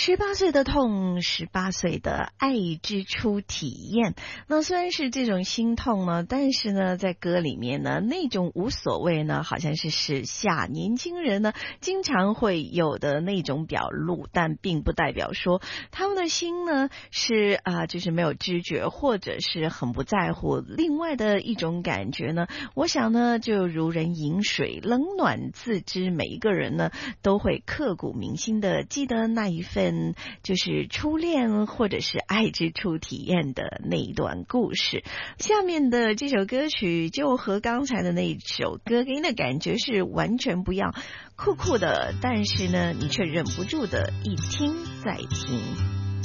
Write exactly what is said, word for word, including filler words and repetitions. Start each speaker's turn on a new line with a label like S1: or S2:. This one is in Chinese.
S1: 十八岁的痛，十八岁的爱之初体验。那虽然是这种心痛呢，但是呢，在歌里面呢，那种无所谓呢，好像是时下年轻人呢经常会有的那种表露，但并不代表说他们的心呢是啊、呃，就是没有知觉，或者是很不在乎。另外的一种感觉呢，我想呢，就如人饮水，冷暖自知，每一个人呢都会刻骨铭心的记得那一份。就是初恋或者是爱之初体验的那一段故事。下面的这首歌曲就和刚才的那一首歌给你的感觉是完全不一样，酷酷的，但是呢你却忍不住的一听再听。